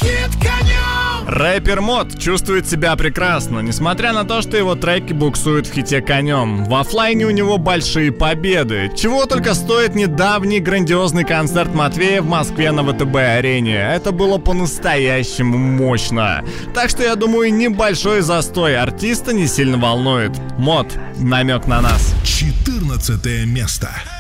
едет конем. Рэпер Мод чувствует себя прекрасно, несмотря на то, что его треки буксуют в хите конем. В оффлайне у него большие победы. Чего только стоит недавний грандиозный концерт Матвея в Москве на ВТБ-арене. Это было по-настоящему мощно. Так что я думаю, небольшой застой артиста не сильно волнует. Мод, намек на нас. 14 место.